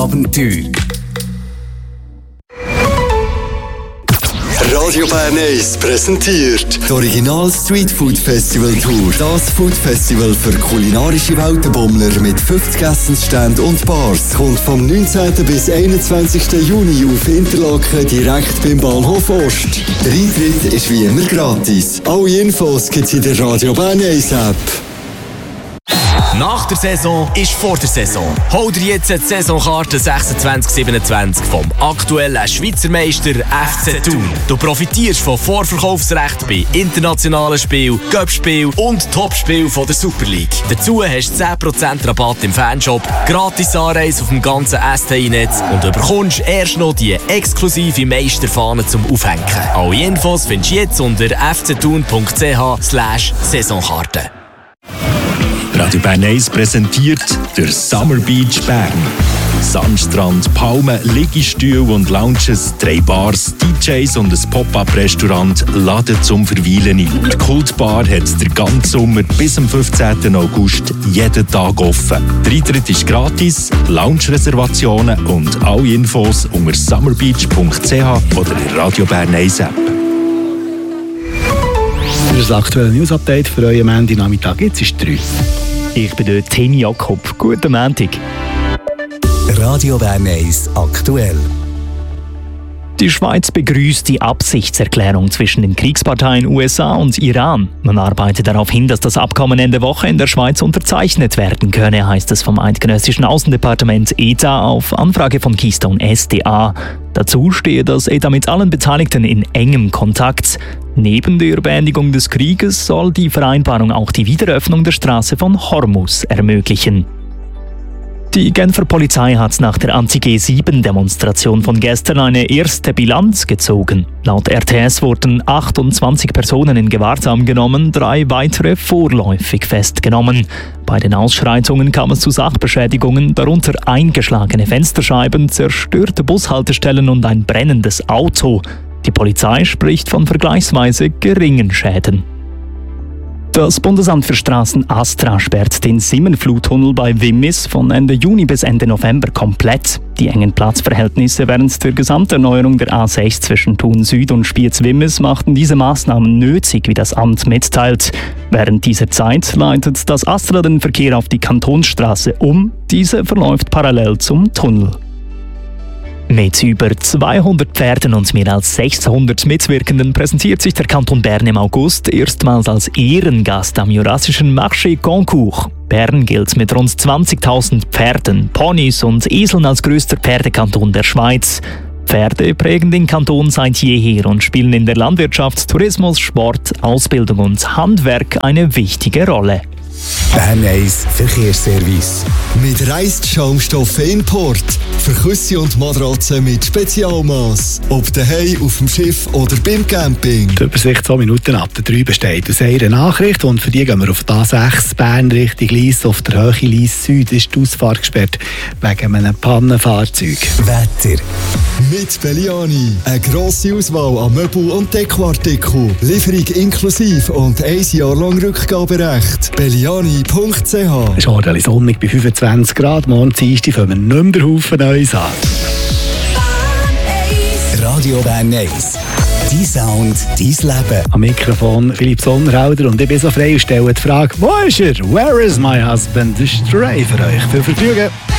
Abenteuer. Radio Bern 1 präsentiert die Original Street Food Festival Tour. Das Food Festival für kulinarische Weltenbummler mit 50 Essensständen und Bars kommt vom 19. bis 21. Juni auf Interlaken direkt beim Bahnhof Ost. Der Eintritt ist wie immer gratis. Alle Infos gibt es in der Radio Bern 1 App. Nach der Saison ist vor der Saison. Hol dir jetzt die Saisonkarte 26/27 vom aktuellen Schweizer Meister FC Thun. Du profitierst von Vorverkaufsrecht bei internationalen Spielen, Cup-Spielen und Topspielen der Super League. Dazu hast du 10% Rabatt im Fanshop, gratis Anreise auf dem ganzen STI-Netz und du bekommst erst noch die exklusive Meisterfahne zum Aufhängen. Alle Infos findest du jetzt unter fcthun.ch/Saisonkarte. Radio Bern 1 präsentiert der Summer Beach Bern. Sandstrand, Palmen, Liegestühle und Lounges, 3 Bars, DJs und ein Pop-Up-Restaurant laden zum Verweilen ein. Die Kultbar hat den ganzen Sommer bis am 15. August jeden Tag offen. Der Eintritt ist gratis, Lounge-Reservationen und alle Infos unter summerbeach.ch oder der Radio Bern 1 App. Das aktuelle News-Update für euren Monday-Nachmittag. Jetzt ist 3. Ich bin der Tini Jakob. Guten Montag. Radio Bern 1 aktuell. Die Schweiz begrüßt die Absichtserklärung zwischen den Kriegsparteien USA und Iran. Man arbeitet darauf hin, dass das Abkommen Ende Woche in der Schweiz unterzeichnet werden könne, heißt es vom eidgenössischen Außendepartement ETA auf Anfrage von Keystone SDA. Dazu stehe das ETA mit allen Beteiligten in engem Kontakt. Neben der Beendigung des Krieges soll die Vereinbarung auch die Wiederöffnung der Straße von Hormuz ermöglichen. Die Genfer Polizei hat nach der Anti-G7-Demonstration von gestern eine erste Bilanz gezogen. Laut RTS wurden 28 Personen in Gewahrsam genommen, 3 weitere vorläufig festgenommen. Bei den Ausschreitungen kam es zu Sachbeschädigungen, darunter eingeschlagene Fensterscheiben, zerstörte Bushaltestellen und ein brennendes Auto. Die Polizei spricht von vergleichsweise geringen Schäden. Das Bundesamt für Straßen ASTRA sperrt den Simmenfluttunnel bei Wimmis von Ende Juni bis Ende November komplett. Die engen Platzverhältnisse während der Gesamterneuerung der A6 zwischen Thun Süd und Spiez-Wimmis machten diese Maßnahmen nötig, wie das Amt mitteilt. Während dieser Zeit leitet das ASTRA den Verkehr auf die Kantonsstraße um. Diese verläuft parallel zum Tunnel. Mit über 200 Pferden und mehr als 600 Mitwirkenden präsentiert sich der Kanton Bern im August erstmals als Ehrengast am jurassischen Marché Concours. Bern gilt mit rund 20.000 Pferden, Ponys und Eseln als größter Pferdekanton der Schweiz. Pferde prägen den Kanton seit jeher und spielen in der Landwirtschaft, Tourismus, Sport, Ausbildung und Handwerk eine wichtige Rolle. Bern 1 Verkehrsservice. Mit Reisschaumstoffen Import. Für Küsse und Matratzen mit Spezialmaß. Ob daheim, auf dem Schiff oder beim Camping. Die Übersicht 2 Minuten ab der 3 besteht aus einer Nachricht und für die gehen wir auf die A6 Bern Richtung Lyss. Auf der Höhe Lyss Süd ist die Ausfahrt gesperrt wegen einem Pannenfahrzeug. Wetter. Mit Belliani. Eine grosse Auswahl an Möbel- und Dekoartikeln. Lieferung inklusive und 1 Jahr lang Rückgaberecht. Belliani.ch. Es ist ordentlich sonnig bei 25 Grad. Morgen Dienstag fangen wir nicht mehr den Haufen Neues an. Radio Bern 1. Dein Sound, dein Leben. Am Mikrofon Philipp Sonnenhauder und ich bin so frei und stelle die Frage, wo ist er? Where is my husband? Das ist Ray für euch. Viel Vergnügen.